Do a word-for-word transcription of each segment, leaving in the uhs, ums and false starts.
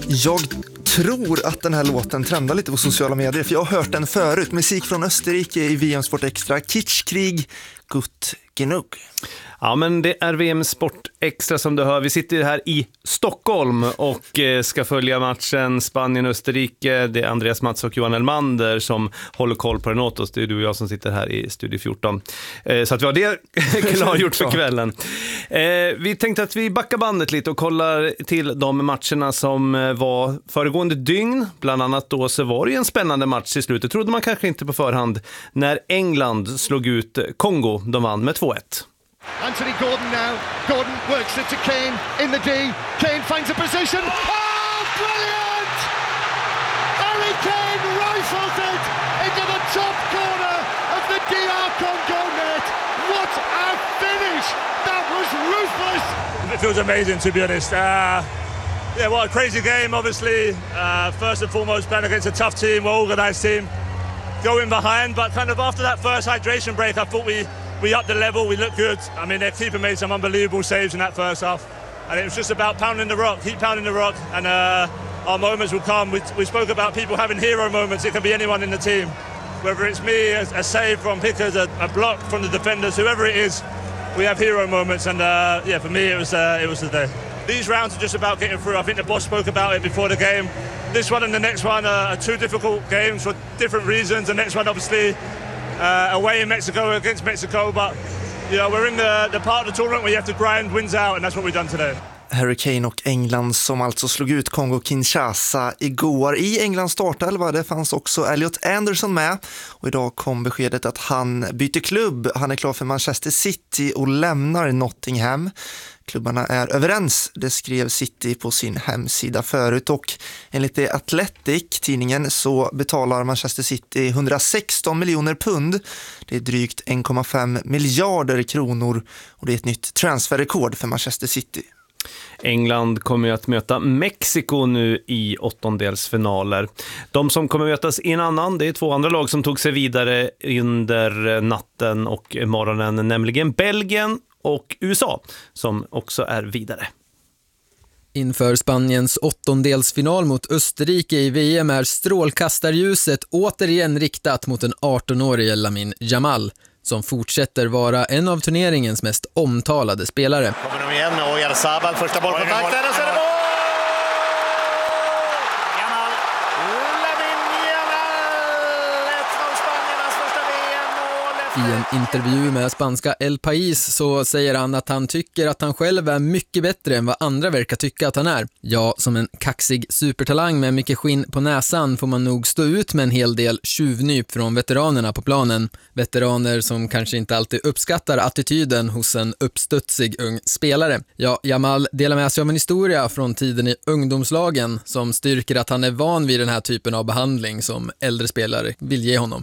Jag tror att den här låten trendar lite på sociala medier, för jag har hört den förut. Musik från Österrike i V M Sport Extra. Kitschkrieg, gut genug. Ja, men det är V M Sport Extra som du hör. Vi sitter här i Stockholm och ska följa matchen Spanien-Österrike. Det är Andreas Mats och Johan Elmander som håller koll på den åt oss. Det är du och jag som sitter här i Studio fjorton. Så att vi har det klargjort för kvällen. Vi tänkte att vi backar bandet lite och kollar till de matcherna som var föregående dygn. Bland annat då så var det en spännande match i slutet. Trodde man kanske inte på förhand när England slog ut Kongo. De vann med två ett. Anthony Gordon now. Gordon works it to Kane in the D. Kane finds a position. Oh, brilliant! Harry Kane rifles it into the top corner of the D R Congo net. What a finish! That was ruthless! It feels amazing, to be honest. Uh, yeah, what a crazy game, obviously. Uh, first and foremost, playing against a tough team, well-organised team. Going behind, but kind of after that first hydration break, I thought we... We upped the level, we looked good. I mean, their keeper made some unbelievable saves in that first half. And it was just about pounding the rock, keep pounding the rock, and uh, our moments will come. We, we spoke about people having hero moments. It can be anyone in the team. Whether it's me, a, a save from Pickers, a, a block from the defenders, whoever it is, we have hero moments. And uh, yeah, for me, it was, uh, it was the day. These rounds are just about getting through. I think the boss spoke about it before the game. This one and the next one are, are two difficult games for different reasons. The next one, obviously, Uh, away in Mexico against Mexico, but you know, we're in the, the part of the tournament where you have to grind wins out, and that's what we've done today. Harry Kane och England som alltså slog ut Kongo-Kinshasa igår. I Englands startelva det fanns också Elliot Anderson med, och idag kom beskedet att han byter klubb. Han är klar för Manchester City och lämnar Nottingham. Klubbarna är överens, det skrev City på sin hemsida förut, och enligt The Athletic, tidningen, så betalar Manchester City hundrasexton miljoner pund. Det är drygt en komma fem miljarder kronor, och det är ett nytt transferrekord för Manchester City. England kommer att möta Mexiko nu i åttondelsfinaler. De som kommer mötas i en annan, det är två andra lag som tog sig vidare under natten och morgonen, nämligen Belgien och U S A som också är vidare. Inför Spaniens åttondelsfinal mot Österrike i V M är strålkastarljuset återigen riktat mot den arton-årige Lamine Yamal, som fortsätter vara en av turneringens mest omtalade spelare. Kommer de igen och Jarzabal första bollkontakten och så är det mål! Yamal! Lamine Yamal! Ett av Spaniernas första V M-mål! I en intervju med spanska El País så säger han att han tycker att han själv är mycket bättre än vad andra verkar tycka att han är. Ja, som en kaxig supertalang med mycket skinn på näsan får man nog stå ut med en hel del tjuvnyp från veteranerna på planen. Veteraner som kanske inte alltid uppskattar attityden hos en uppstudsig ung spelare. Ja, Yamal delar med sig av en historia från tiden i ungdomslagen som styrker att han är van vid den här typen av behandling som äldre spelare vill ge honom.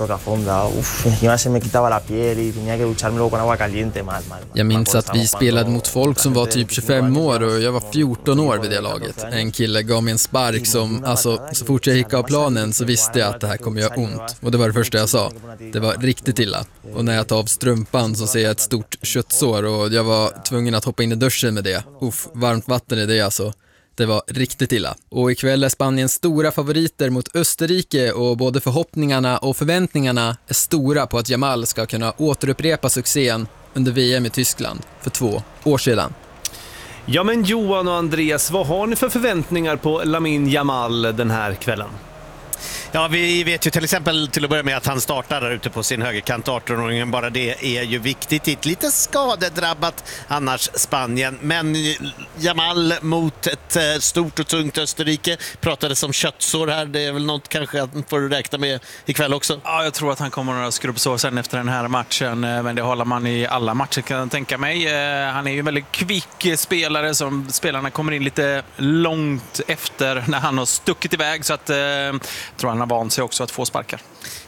Jag minns att vi spelade mot folk som var typ tjugofem år och jag var fjorton år vid det laget. En kille gav mig en spark som, alltså, så fort jag gick av planen så visste jag att det här kommer göra ont. Och det var det första jag sa. Det var riktigt illa. Och när jag tar av strumpan så ser jag ett stort köttsår och jag var tvungen att hoppa in i duschen med det. Uff, varmt vatten är det alltså. Det var riktigt illa. Och ikväll är Spaniens stora favoriter mot Österrike, och både förhoppningarna och förväntningarna är stora på att Yamal ska kunna återupprepa succén under V M i Tyskland för två år sedan. Ja, men Johan och Andreas, vad har ni för förväntningar på Lamine Yamal den här kvällen? Ja, vi vet ju till exempel till att börja med att han startar där ute på sin högerkant, arton-åringen. Bara det är ju viktigt. Det är lite skadedrabbat annars Spanien. Men Yamal mot ett stort och tungt Österrike. Pratades om köttsår här. Det är väl något kanske att man får räkna med ikväll också. Ja, jag tror att han kommer att skrubbsår sen efter den här matchen. Men det håller man i alla matcher, kan jag tänka mig. Han är ju en väldigt kvick spelare som spelarna kommer in lite långt efter när han har stuckit iväg. Så att jag tror han har vant sig också att få sparkar.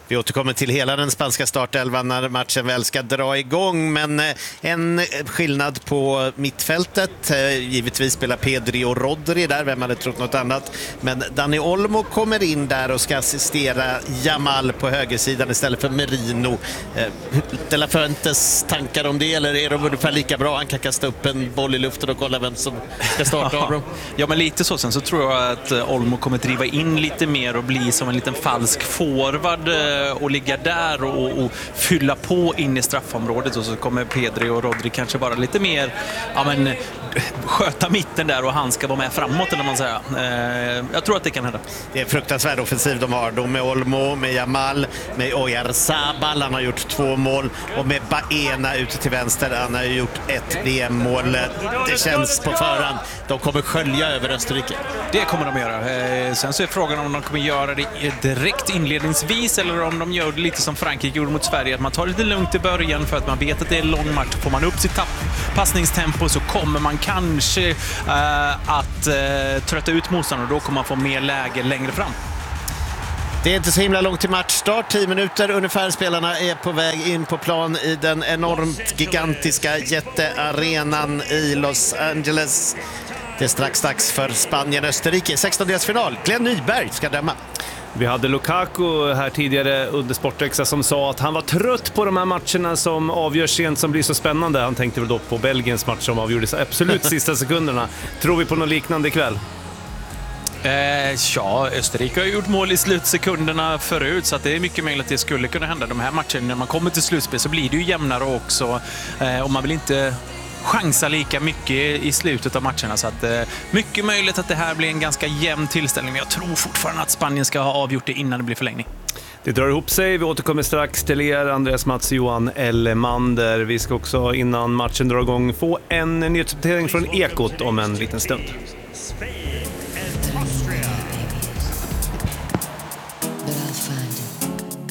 Vi återkommer till hela den spanska startelvan när matchen väl ska dra igång, men en skillnad på mittfältet. Givetvis spelar Pedri och Rodri där, vem hade trott något annat. Men Dani Olmo kommer in där och ska assistera Yamal på högersidan istället för Merino. De La Fuentes tankar om det, eller är de ungefär lika bra? Han kan kasta upp en boll i luften och kolla vem som ska starta av dem. Ja, men lite så. Sen så tror jag att Olmo kommer driva in lite mer och bli som en liten falsk forward och ligga där och, och fylla på in i straffområdet, och så kommer Pedri och Rodri kanske bara lite mer ja, men, sköta mitten där och han ska vara med framåt, eller man säger. Eh, jag tror att det kan hända. Det är en fruktansvärd offensiv de har. De med Olmo, med Yamal, med Oyarzabal, han har gjort två mål, och med Baena ute till vänster, han har gjort ett V M-mål. Det känns på förhand. De kommer skölja över Österrike. Det kommer de göra. Eh, sen så är frågan om de kommer göra det direkt inledningsvis eller om de gör det lite som Frankrike gjorde mot Sverige, att man tar lite lugnt i början för att man vet att det är en lång match. Får man upp sitt tapp, passningstempo, så kommer man kanske eh, att eh, trötta ut motståndaren, och då kommer man få mer läge längre fram. Det är inte så himla långt till matchstart, tio minuter ungefär. Spelarna är på väg in på plan i den enormt gigantiska jättearenan i Los Angeles. Det är strax dags för Spanien-Österrike, sextondelsfinal. Glenn Nyberg ska döma. Vi hade Lukaku här tidigare under Sportextra som sa att han var trött på de här matcherna som avgörs sent, som blir så spännande. Han tänkte väl då på Belgiens match som avgjordes absolut sista sekunderna. Tror vi på något liknande ikväll? Eh, ja, Österrike har gjort mål i slutsekunderna förut, så att det är mycket möjligt att det skulle kunna hända. De här matcherna, när man kommer till slutspel så blir det ju jämnare också, eh, och man vill inte chansa lika mycket i slutet av matcherna, så att eh, mycket möjligt att det här blir en ganska jämn tillställning, men jag tror fortfarande att Spanien ska ha avgjort det innan det blir förlängning. Det drar ihop sig. Vi återkommer strax till er, Andreas Mats, Johan Elmander. Vi ska också innan matchen drar igång få en nyhetsuppdatering från Ekot om en liten stund.